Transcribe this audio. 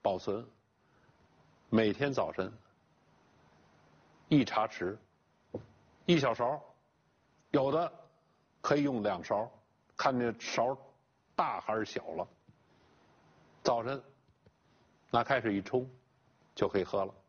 保存，每天早晨1茶匙，1小勺，有的可以用2勺，看这勺大还是小了。早晨拿开水一冲，就可以喝了。